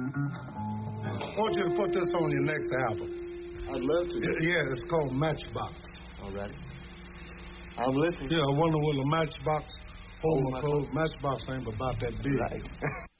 I want you to put this on your next album. I'd love to. Yeah, it's called Matchbox. All right. I'm listening. Yeah, I wonder will a matchbox hold my clothes. Matchbox ain't about that big. Right.